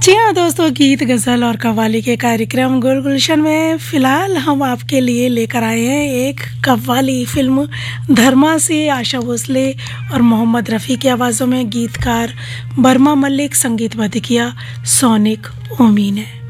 जी हाँ दोस्तों, गीत गज़ल और कव्वाली के कार्यक्रम गुल गुलशन में फ़िलहाल हम आपके लिए लेकर आए हैं एक कव्वाली फ़िल्म धर्मा से आशा भोसले और मोहम्मद रफ़ी की आवाज़ों में गीतकार बर्मा मलिक, संगीतबद्ध किया सोनिक ओमी ने।